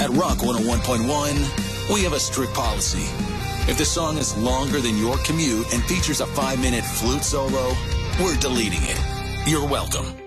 At Rock 101.1, we have a strict policy. If the song is longer than your commute and features a 5-minute flute solo, we're deleting it. You're welcome.